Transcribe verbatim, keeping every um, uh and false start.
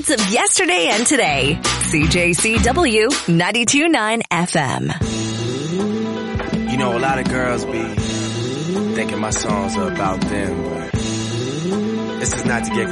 highlights of yesterday and today. C J C W ninety-two point nine F M. You know, a lot of girls be thinking my songs are about them, but this is not to get